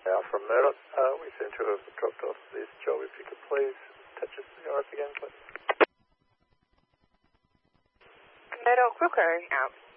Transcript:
From Murdoch, we seem to have dropped off this job. If you could please touch us to the RF again, please. Murdoch, Brooker, out.